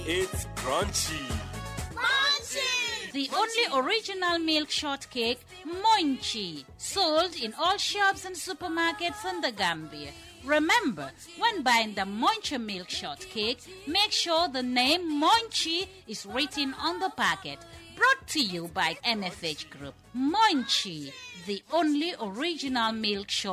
It's crunchy. Munchie! The only original milk shortcake, Munchie, sold in all shops and supermarkets in the Gambia. Remember, when buying the Munchie milk shortcake, make sure the name Munchie is written on the packet. Brought to you by NFH Group. Munchie, the only original milk shortcake.